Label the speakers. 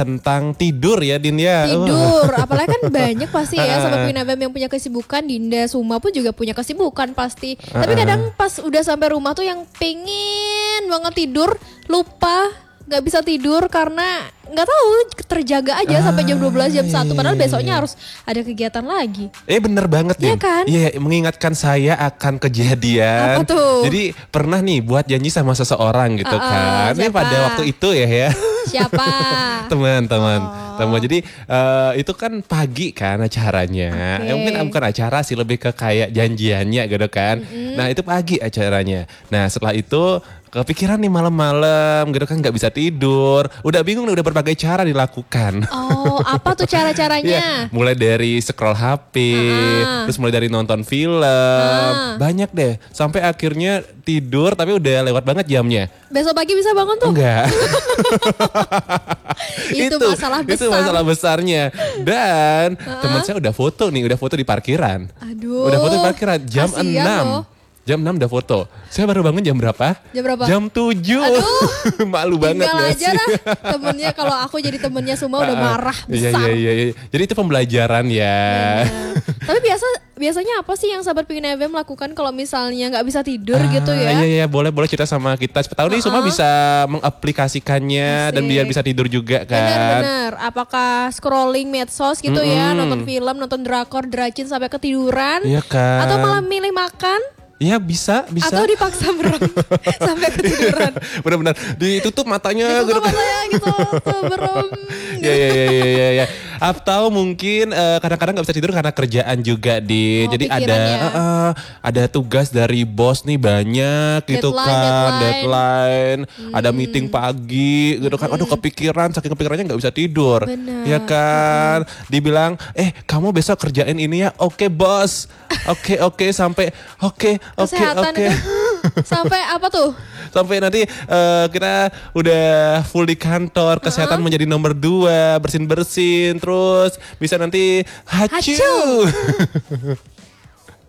Speaker 1: tentang tidur ya Din ya.
Speaker 2: Tidur, apalagi kan banyak pasti ya Sobat Pina FM yang punya kesibukan. Dinda Suma pun juga punya kesibukan pasti. Tapi kadang pas udah sampai rumah tuh yang pengen banget tidur, lupa, nggak bisa tidur karena nggak tahu terjaga aja sampai jam 12 jam 1 padahal besoknya harus ada kegiatan lagi.
Speaker 1: Bener banget
Speaker 2: Iya
Speaker 1: Din.
Speaker 2: kan?
Speaker 1: Iya, mengingatkan saya akan kejadian.
Speaker 2: Apa tuh?
Speaker 1: Jadi pernah nih buat janji sama seseorang gitu kan. Ini
Speaker 2: siapa?
Speaker 1: pada waktu itu ya.
Speaker 2: Siapa?
Speaker 1: Teman. Jadi itu kan pagi kan acaranya.
Speaker 2: Oke.
Speaker 1: Mungkin bukan acara sih, lebih ke kayak janjiannya gitu kan. Nah itu pagi acaranya. Nah setelah itu kepikiran nih malam-malam gitu kan, nggak bisa tidur. Udah bingung nih, udah berbagai cara dilakukan.
Speaker 2: Oh, apa tuh cara-caranya?
Speaker 1: Iya, mulai dari scroll HP, terus mulai dari nonton film, banyak deh. Sampai akhirnya tidur tapi udah lewat banget jamnya.
Speaker 2: Besok pagi bisa bangun tuh?
Speaker 1: Enggak.
Speaker 2: Itu masalah besar.
Speaker 1: Itu masalah besarnya. Dan teman saya udah foto di parkiran.
Speaker 2: Aduh.
Speaker 1: Udah foto di parkiran jam
Speaker 2: kasihan
Speaker 1: 6.
Speaker 2: loh.
Speaker 1: Jam 6 udah foto. Saya baru bangun jam berapa?
Speaker 2: Jam berapa?
Speaker 1: Jam 7.
Speaker 2: Aduh.
Speaker 1: Malu banget
Speaker 2: Tinggal
Speaker 1: gak
Speaker 2: aja
Speaker 1: sih?
Speaker 2: dah. Temennya kalau aku jadi temennya semua udah marah besar.
Speaker 1: Iya. Jadi itu pembelajaran ya.
Speaker 2: Bener. Tapi biasanya apa sih yang Sahabat Pina FM lakukan kalau misalnya nggak bisa tidur gitu ya?
Speaker 1: Iya, boleh cerita sama kita. Siapa tahu nih semua bisa mengaplikasikannya dan biar bisa tidur juga kan.
Speaker 2: Bener. Apakah scrolling medsos gitu ya, nonton film, nonton drakor, dracin sampai ketiduran?
Speaker 1: Iya kan.
Speaker 2: Atau malah milih makan?
Speaker 1: Iya bisa.
Speaker 2: Atau dipaksa merem sampai ketiduran?
Speaker 1: Benar-benar ditutup matanya.
Speaker 2: Ditutup matanya gitu, merem.
Speaker 1: Iya. Atau mungkin kadang-kadang nggak bisa tidur karena kerjaan juga jadi ada tugas dari bos nih banyak gitu kan, deadline. Ada meeting pagi gitu kan. Aduh saking kepikirannya nggak bisa tidur.
Speaker 2: Bener.
Speaker 1: Ya kan. Dibilang kamu besok kerjain ini ya. Oke bos. Oke sampai
Speaker 2: Kesehatan itu sampai apa tuh?
Speaker 1: Sampai nanti kita udah full di kantor, kesehatan menjadi nomor 2, bersin-bersin, terus bisa nanti hacu.